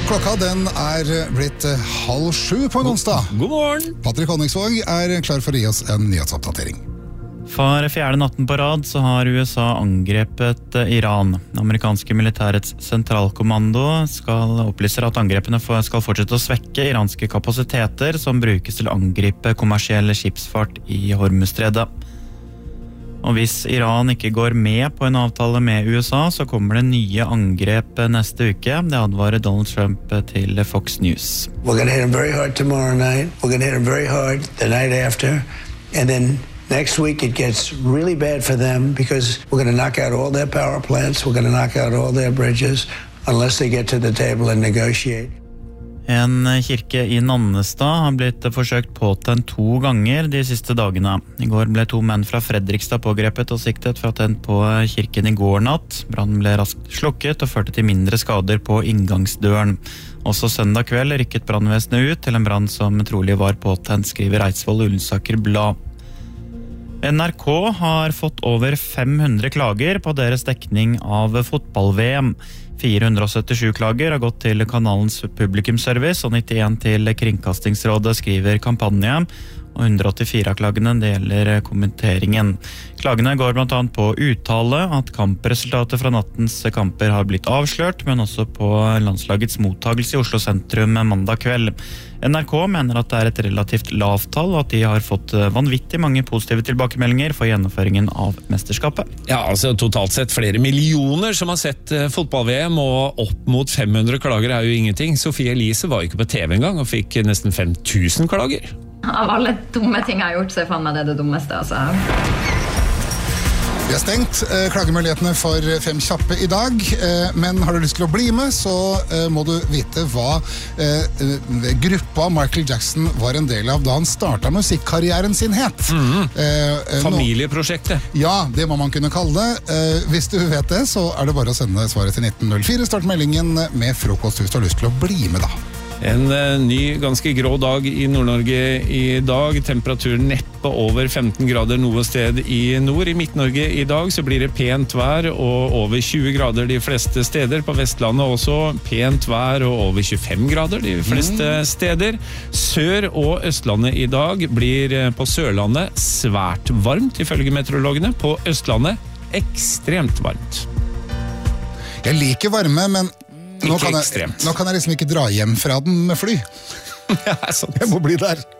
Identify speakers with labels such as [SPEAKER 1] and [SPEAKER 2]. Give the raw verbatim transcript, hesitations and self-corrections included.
[SPEAKER 1] Klokka den er blitt halv sju på en onsdag.
[SPEAKER 2] God morgen!
[SPEAKER 1] Patrick Honningsvåg er klar for å gi oss en nyhetsoppdatering.
[SPEAKER 3] For fjerde natten på rad så har U S A angrepet Iran. Amerikanske militærets sentralkommando skal opplyse at angrepene skal fortsette å svekke iranske kapasiteter som brukes til å angripe kommersiell skipsfart i Hormuzstredet. Og hvis Iran ikke går med på en avtale med U S A, så kommer det nye angrep neste uke. Det advarer Donald Trump til Fox News.
[SPEAKER 4] We're going to hit them very hard tomorrow night. We're going to hit them very hard the night after. And then next week it gets really bad for them because we're going to knock out all their power plants. We're going to knock out all their bridges unless they get to the table and negotiate.
[SPEAKER 3] En kirke i Nannestad har blitt forsøkt påtent to ganger de siste dagene. I går ble to menn fra Fredrikstad pågrepet og siktet for at tent på kirken i går natt. Brannen ble raskt slukket og førte til mindre skader på inngangsdøren. Også søndag kveld rykket brannvesenet ut til en brann som trolig var påtent, skriver Eidsvoll Ullensaker Blad. N R K har fått over fem hundre klager på deres dekning av fotball-V M. fire hundre syttisju klager har gått til kanalens publikumsservice og nittien til Kringkastingsrådet, skriver Kampanje, og hundre åttifire av klagene det gjelder kommenteringen. Klagene går blant annet på uttale at kampresultatet fra nattens kamper har blitt avslørt, men også på landslagets mottagelse i Oslo sentrum mandag kveld. N R K mener at det er et relativt lavt tall, og at de har fått vanvittig mange positive tilbakemeldinger for gjennomføringen av mesterskapet.
[SPEAKER 2] Ja, altså totalt sett flere millioner som har sett fotball-V M, og opp mot fem hundre klager er jo ingenting. Sofie Elise var ikke på T V engang og fikk nesten fem tusen klager.
[SPEAKER 5] Av alle dumme ting jeg har gjort, så er faen meg det det dummeste, altså.
[SPEAKER 1] Vi har stengt eh, klagemulighetene for fem kjappe i dag, eh, men har du lyst til å bli med, så eh, må du vite hva eh, gruppa Michael Jackson var en del av da han startet musikkarrieren sin het.
[SPEAKER 2] Mm.
[SPEAKER 1] Eh,
[SPEAKER 2] Familieprosjektet.
[SPEAKER 1] No, ja, det må man kunne kalle det. Eh, hvis du vet det, så er det bare å sende svaret til nitten null fire. Start meldingen med frokost hvis du har lyst til å bli med da.
[SPEAKER 2] En uh, ny, ganske grå dag i Nord-Norge i dag. Temperaturen neppe over femten grader noe sted i nord. I Midt-Norge i dag så blir det pent vær og over tjue grader de fleste steder. På Vestlandet også pent vær og over tjuefem grader de fleste mm. steder. Sør- og Østlandet i dag blir på Sørlandet svært varmt, ifølge meteorologene. På Østlandet ekstremt varmt.
[SPEAKER 1] Jeg liker varme, men Nå kan, jeg, nå kan jeg liksom ikke dra hjem fra den med fly.
[SPEAKER 2] Ja, sånn.
[SPEAKER 1] Jeg må bli der.